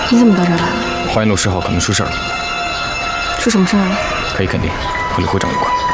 你怎么到这儿来了？ 花园路10号可能出事了。 出什么事儿了？ 可以肯定和李会长有关。